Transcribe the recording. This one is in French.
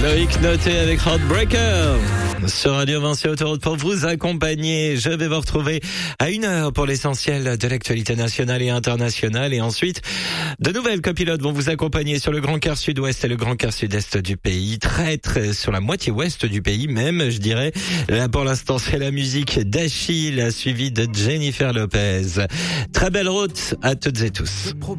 Loïc Noté avec Heartbreaker. Sur Radio Vinci Autoroute pour vous accompagner. Je vais vous retrouver à 1h pour l'essentiel de l'actualité nationale et internationale. Et ensuite, de nouvelles copilotes vont vous accompagner sur le grand quart sud-ouest et le grand quart sud-est du pays. Très sur la moitié ouest du pays même, je dirais. Là, pour l'instant, c'est la musique d'Achille, suivie de Jennifer Lopez. Très belle route à toutes et tous.